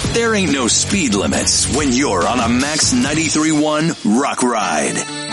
There ain't no speed limits when you're on a Max 93.1 Rock Ride.